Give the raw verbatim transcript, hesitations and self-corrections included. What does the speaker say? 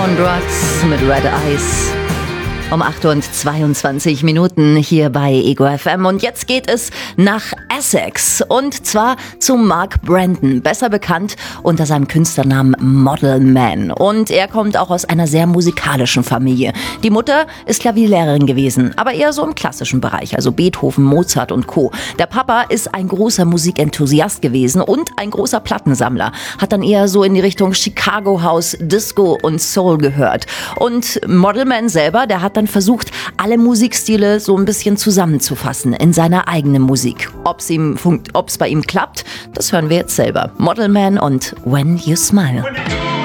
Stone Drugs mit Red Eyes. Um acht Uhr zweiundzwanzig Minuten hier bei Ego F M. Und jetzt geht es nach Essex. Und zwar zu Mark Brandon, besser bekannt unter seinem Künstlernamen Model Man. Und er kommt auch aus einer sehr musikalischen Familie. Die Mutter ist Klavierlehrerin gewesen, aber eher so im klassischen Bereich, also Beethoven, Mozart und Co. Der Papa ist ein großer Musikenthusiast gewesen und ein großer Plattensammler. Hat dann eher so in die Richtung Chicago House, Disco und Soul gehört. Und Model Man selber, der hat dann versucht, alle Musikstile so ein bisschen zusammenzufassen in seiner eigenen Musik. Ob's ihm funkt, ob's bei ihm klappt, das hören wir jetzt selber. Model Man und When You Smile.